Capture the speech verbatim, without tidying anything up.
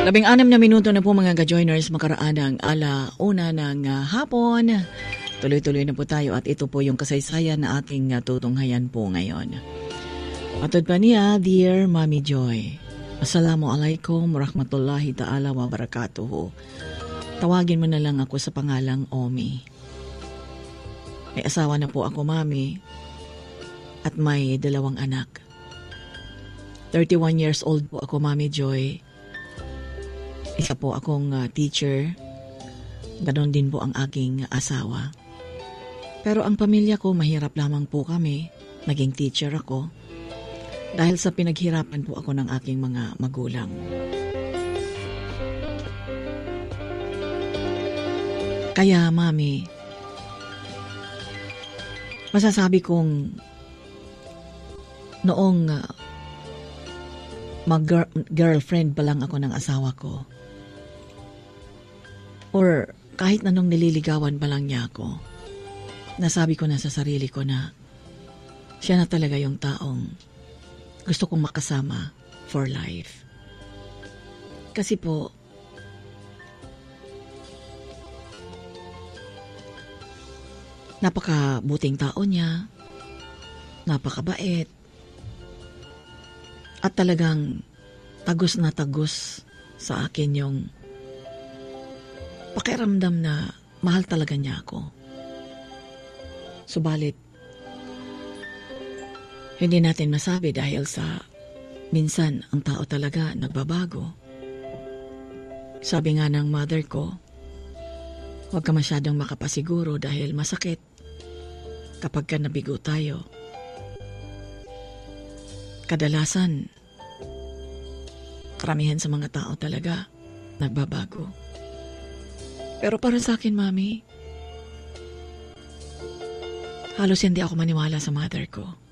Labing anim na minuto na po mga ka-joiners, makaraan ng ala una ng uh, hapon. Tuloy-tuloy na po tayo at ito po yung kasaysayan na ating uh, tutunghayan po ngayon. Atod pa niya, Dear Mommy Joy, Assalamualaikum warahmatullahi ta'ala wa barakatuhu. Tawagin mo na lang ako sa pangalang Omi. May asawa na po ako, Mami, at may dalawang anak. thirty-one years old po ako, Mommy Joy. Isa po akong uh, teacher. Ganon din po ang aking asawa. Pero ang pamilya ko, mahirap lamang po kami. Naging teacher ako. Dahil sa pinaghirapan po ako ng aking mga magulang. Kaya, Mami, masasabi kong noong uh, mag-girlfriend pa lang ako ng asawa ko, or kahit nanong nililigawan pa lang niya ako, nasabi ko na sa sarili ko na siya na talaga yung taong gusto kong makasama for life. Kasi po, napakabuting tao niya, napakabait, at talagang tagos na tagos sa akin yung pakiramdam na mahal talaga niya ako. Subalit, hindi natin masabi dahil sa minsan ang tao talaga nagbabago. Sabi nga ng mother ko, huwag ka masyadong makapasiguro dahil masakit kapag ka nabigo tayo. Kadalasan, karamihan sa mga tao talaga nagbabago. Pero para sa akin, Mami, halos hindi ako maniwala sa mother ko.